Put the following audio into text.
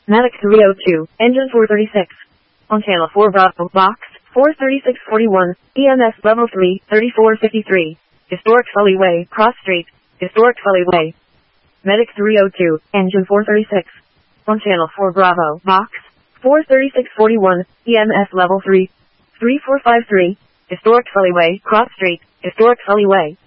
Medic 302, engine 436. On channel 4 Bravo, box 43641, EMS level 3, 3453. Historic Foley Way, Cross Street. Historic Foley Way. Medic 302, engine 436. On channel 4 Bravo, box 43641, EMS level 3, 3453. Historic Foley Way, Cross Street. Historic Foley Way.